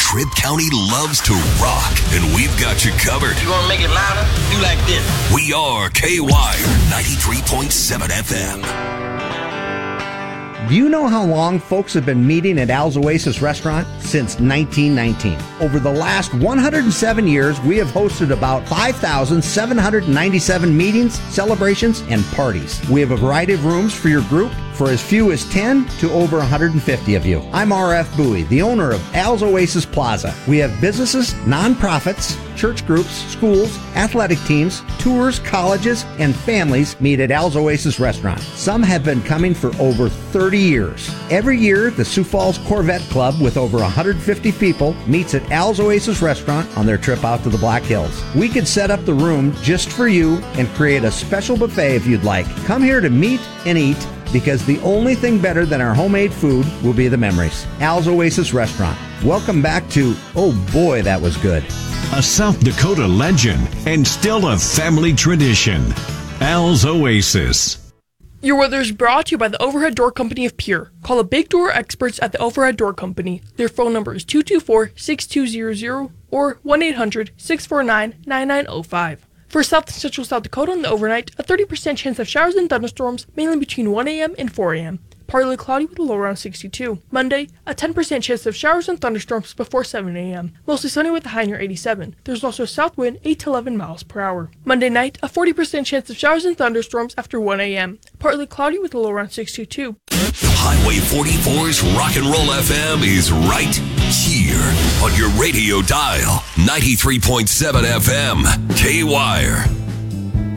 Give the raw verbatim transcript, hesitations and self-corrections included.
Tripp County loves to rock, and we've got you covered. You want to make it louder? Do like this. We are K Y R ninety-three point seven F M. Do you know how long folks have been meeting at Al's Oasis Restaurant? Since nineteen nineteen. Over the last one hundred seven years, we have hosted about five thousand seven hundred ninety-seven meetings, celebrations, and parties. We have a variety of rooms for your group, for as few as ten to over one hundred fifty of you. I'm R F Bowie, the owner of Al's Oasis Plaza. We have businesses, nonprofits, church groups, schools, athletic teams, tours, colleges, and families meet at Al's Oasis Restaurant. Some have been coming for over thirty years. Every year, the Sioux Falls Corvette Club, with over one hundred fifty people, meets at Al's Oasis Restaurant on their trip out to the Black Hills. We could set up the room just for you and create a special buffet if you'd like. Come here to meet and eat, because the only thing better than our homemade food will be the memories. Al's Oasis Restaurant. Welcome back to, oh boy, that was good. A South Dakota legend and still a family tradition. Al's Oasis. Your weather is brought to you by the Overhead Door Company of Pierre. Call the Big Door experts at the Overhead Door Company. Their phone number is two two four, six two zero zero or one eight hundred, six four nine, nine nine zero five. For South and Central South Dakota in the overnight, a thirty percent chance of showers and thunderstorms, mainly between one a.m. and four a.m. Partly cloudy with a low around sixty-two. Monday, a ten percent chance of showers and thunderstorms before seven a.m. Mostly sunny with a high near eighty-seven. There's also a south wind eight to eleven miles per hour. Monday night, a forty percent chance of showers and thunderstorms after one a.m. Partly cloudy with a low around sixty-two. Highway forty-four's Rock and Roll F M is right here on your radio dial. ninety-three point seven F M, K Y R.